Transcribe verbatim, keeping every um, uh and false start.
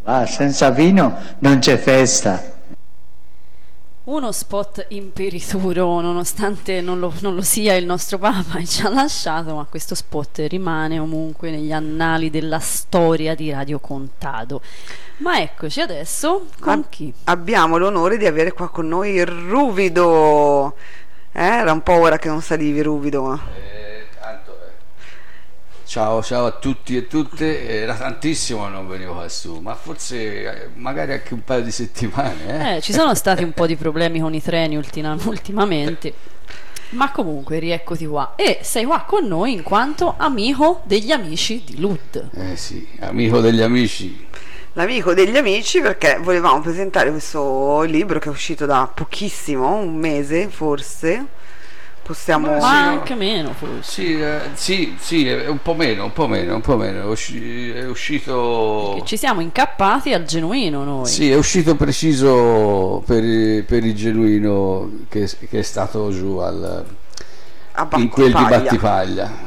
Ah, senza vino non c'è festa. Uno spot imperituro, nonostante non lo, non lo sia il nostro Papa e ci ha lasciato, ma questo spot rimane comunque negli annali della storia di Radio Contado. Ma eccoci adesso con Ab- chi? abbiamo l'onore di avere qua con noi il Ruvido. Eh, era un po' ora che non salivi, Ruvido. Eh, tanto, eh. Ciao, ciao a tutti e tutte. Era tantissimo che non venivo qua su, ma forse eh, magari anche un paio di settimane. Eh? Eh, ci sono stati un po' di problemi con i treni ultima- ultimamente, ma comunque rieccoti qua. E sei qua con noi in quanto amico degli amici di L U D. Eh sì, amico degli amici. L'amico degli amici, perché volevamo presentare questo libro che è uscito da pochissimo, un mese forse. Possiamo... Ma Ma sì, no. anche meno forse. Sì, eh, sì, sì, è un po' meno, un po' meno, un po' meno. È, usci- è uscito. Che ci siamo incappati al genuino noi. Sì, è uscito preciso per, i- per il genuino che, che è stato giù al, a in quel di Battipaglia. Battipaglia.